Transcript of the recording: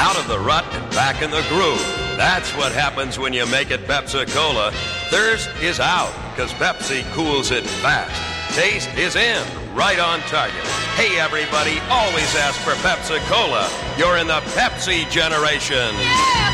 out of the rut and back in the groove. That's what happens when you make it Pepsi-Cola. Thirst is out, because Pepsi cools it fast. Taste is in, right on target. Hey, everybody, always ask for Pepsi-Cola. You're in the Pepsi generation. Yeah!